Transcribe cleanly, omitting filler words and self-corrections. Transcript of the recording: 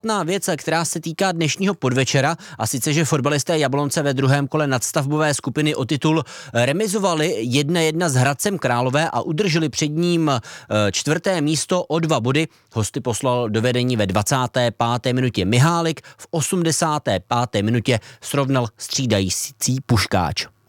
smutná věc, která se týká dnešního podvečera, a sice, že fotbalisté Jablonce ve druhém kole nadstavbové skupiny o titul remizovali 1-1 s Hradcem Králové a udrželi před ním 4. místo o 2 body. Hosty poslal do vedení ve 25. minutě Mihálik, v 85. minutě srovnal střídající Puškáč.